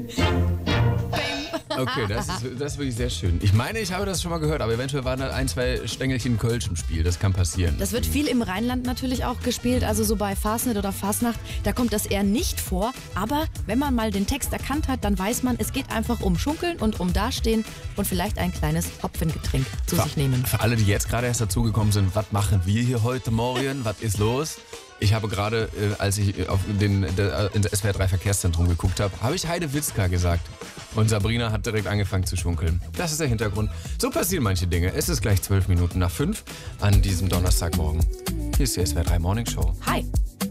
Okay, das ist wirklich sehr schön. Ich meine, ich habe das schon mal gehört, aber eventuell waren da ein, zwei Stängelchen Kölsch im Spiel. Das kann passieren. Das wird viel im Rheinland natürlich auch gespielt, also so bei Fasnet oder Fasnacht, da kommt das eher nicht vor. Aber wenn man mal den Text erkannt hat, dann weiß man, es geht einfach um Schunkeln und um Dastehen und vielleicht ein kleines Hopfengetränk zu sich nehmen. Für alle, die jetzt gerade erst dazugekommen sind, was machen wir hier heute Morgen? Was ist los? Ich habe gerade, als ich auf in das SWR 3 Verkehrszentrum geguckt habe, habe ich Heidewitzka gesagt. Und Sabrina hat direkt angefangen zu schunkeln. Das ist der Hintergrund. So passieren manche Dinge. Es ist gleich 12 Minuten nach 5 an diesem Donnerstagmorgen. Hier ist die SWR 3 Morning Show. Hi.